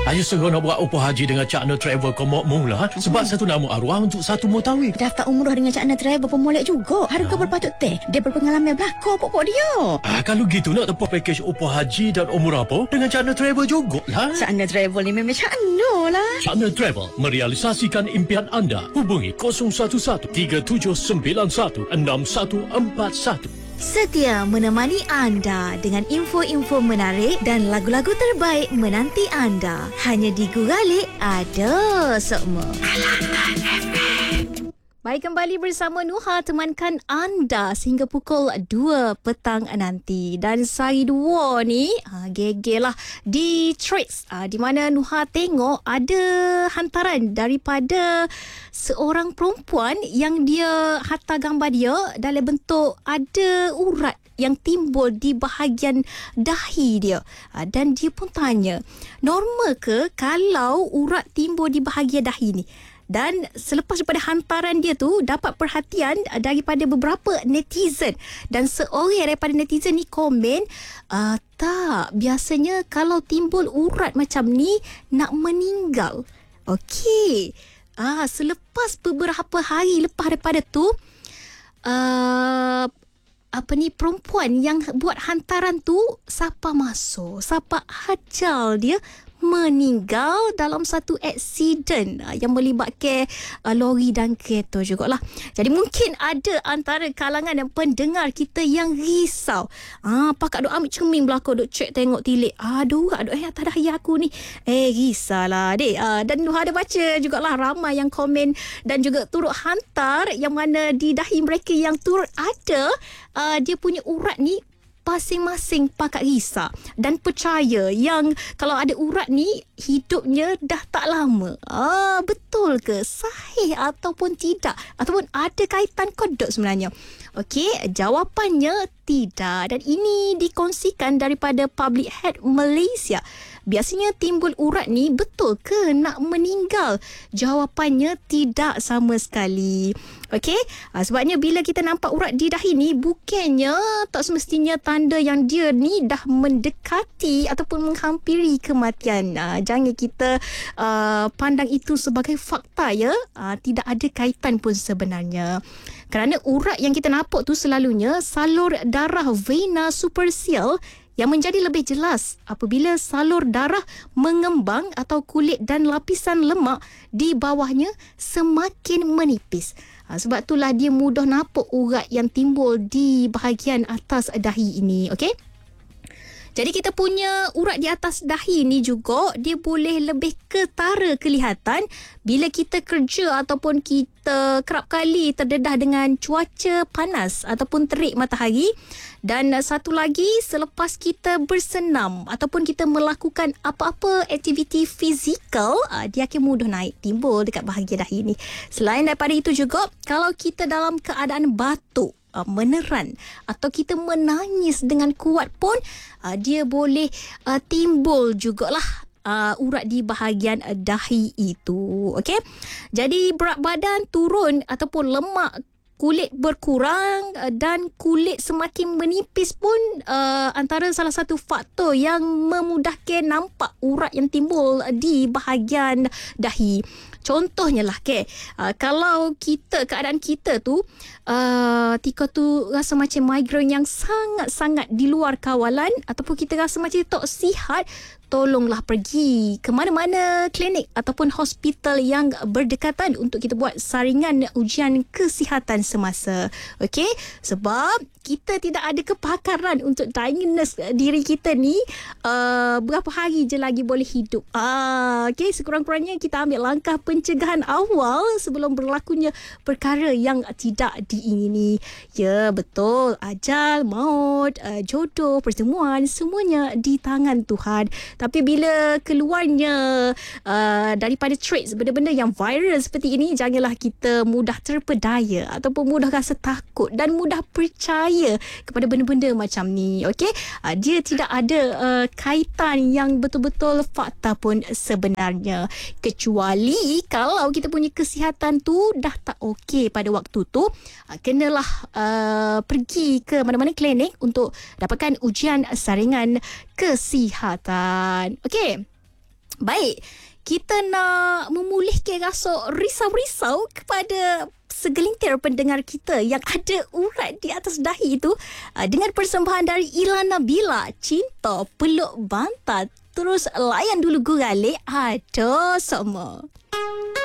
Ayo seronok buat upah haji dengan Cakna Travel Komok mula. Sebab satu nama arwah untuk satu mutawif. Daftar umrah dengan Cakna Travel pun molek juga. Harga berpatut teh. Dia berpengalaman belakang pokok dia. Kalau gitu nak tempuh pakej upah haji dan umrah apa dengan Cakna Travel jugalah. Cakna Travel ni memang Cakna lah. Cakna Travel merealisasikan impian anda. Hubungi 011 3791 6141. Setia menemani anda dengan info-info menarik dan lagu-lagu terbaik menanti anda. Hanya di Guralik ada semua. Baik, kembali bersama Nuha temankan anda sehingga pukul 2 petang nanti. Dan sehari 2 ni gegelah di Tricks, di mana Nuha tengok ada hantaran daripada seorang perempuan yang dia hantar gambar dia dalam bentuk ada urat yang timbul di bahagian dahi dia. Dan dia pun tanya, normal ke kalau urat timbul di bahagian dahi ni? Dan selepas daripada hantaran dia tu dapat perhatian daripada beberapa netizen, dan seorang daripada netizen ni komen, tak, biasanya kalau timbul urat macam ni nak meninggal. Okey. Selepas beberapa hari lepas daripada tu, perempuan yang buat hantaran tu siapa masuk, siapa ajal dia meninggal dalam satu aksiden yang melibatkan lori dan kereta jugalah. Jadi mungkin ada antara kalangan dan pendengar kita yang risau. Pakak duk ambil cermin belakang, duk cek tengok tilik. Aduh, atas dahi aku ni. Risaulah dek. Dan ada baca jugalah ramai yang komen dan juga turut hantar yang mana di dahi mereka yang turut ada dia punya urat ni masing-masing pakak risau dan percaya yang kalau ada urat ni hidupnya dah tak lama. Betul ke? Sahih ataupun tidak? Ataupun ada kaitan kodok sebenarnya? Okey, jawapannya tidak. Dan ini dikongsikan daripada Public Health Malaysia. Biasanya timbul urat ni betul ke nak meninggal? Jawapannya tidak sama sekali. Okey, sebabnya bila kita nampak urat di dahi ni, bukannya tak semestinya tanda yang dia ni dah mendekati ataupun menghampiri kematian. Jangan kita pandang itu sebagai fakta ya. Tidak ada kaitan pun sebenarnya. Kerana urat yang kita nampak tu selalunya salur darah vena superficial yang menjadi lebih jelas apabila salur darah mengembang atau kulit dan lapisan lemak di bawahnya semakin menipis. Sebab itulah dia mudah nampak urat yang timbul di bahagian atas dahi ini. Okey? Jadi kita punya urat di atas dahi ni juga dia boleh lebih ketara kelihatan bila kita kerja ataupun kita kerap kali terdedah dengan cuaca panas ataupun terik matahari. Dan satu lagi, selepas kita bersenam ataupun kita melakukan apa-apa aktiviti fizikal, dia akan mudah naik timbul dekat bahagian dahi ni. Selain daripada itu juga, kalau kita dalam keadaan batuk, meneran atau kita menangis dengan kuat pun dia boleh timbul jugalah urat di bahagian dahi itu. Okey. Jadi berat badan turun ataupun lemak kulit berkurang dan kulit semakin menipis pun antara salah satu faktor yang memudahkan nampak urat yang timbul di bahagian dahi. Contohnya lah kalau keadaan kita tu tika tu rasa macam migraine yang sangat-sangat di luar kawalan ataupun kita rasa macam tak sihat, tolonglah pergi ke mana-mana klinik ataupun hospital yang berdekatan untuk kita buat saringan ujian kesihatan semasa. Okey? Sebab kita tidak ada kepakaran untuk diagnose diri kita ni berapa hari je lagi boleh hidup. Okey, sekurang-kurangnya kita ambil langkah pencegahan awal sebelum berlakunya perkara yang tidak diingini. Ya, betul. Ajal, maut, jodoh, pertemuan, semuanya di tangan Tuhan. Tapi bila keluarnya daripada traits benda-benda yang viral seperti ini, janganlah kita mudah terpedaya ataupun mudah rasa takut dan mudah percaya kepada benda-benda macam ni. Okey, dia tidak ada kaitan yang betul-betul fakta pun sebenarnya, kecuali kalau kita punya kesihatan tu dah tak okey pada waktu tu, kenalah pergi ke mana-mana klinik untuk dapatkan ujian saringan kesihatan. Okey. Baik, kita nak memulihkan rasa risau-risau kepada segelintir pendengar kita yang ada urat di atas dahi itu dengan persembahan dari Ilana Bila, Cinta Peluk Bantal. Terus layan dulu Gurale. Ada sama.